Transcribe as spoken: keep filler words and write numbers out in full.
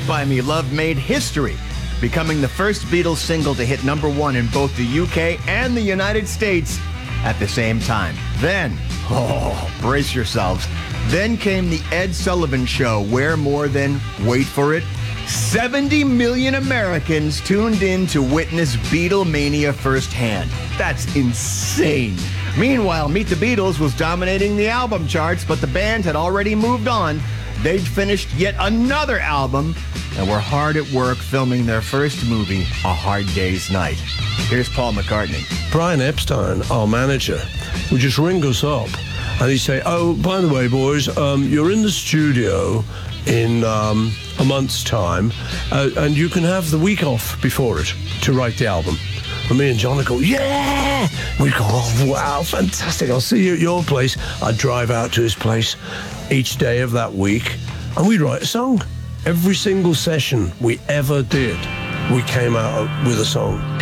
By Me Love made history, becoming the first Beatles single to hit number one in both the U K and the United States at the same time. Then, oh, brace yourselves, then came the Ed Sullivan Show, where more than, wait for it, seventy million Americans tuned in to witness Beatlemania firsthand. That's insane. Meanwhile, Meet the Beatles was dominating the album charts, but the band had already moved on. They'd finished yet another album and were hard at work filming their first movie, A Hard Day's Night. Here's Paul McCartney. Brian Epstein, our manager, would just ring us up and he'd say, oh, by the way, boys, um, you're in the studio in um, a month's time, uh, and you can have the week off before it to write the album. And me and John would go, yeah! We'd go, oh, wow, fantastic. I'll see you at your place. I'd drive out to his place each day of that week, and we'd write a song. Every single session we ever did, we came out with a song.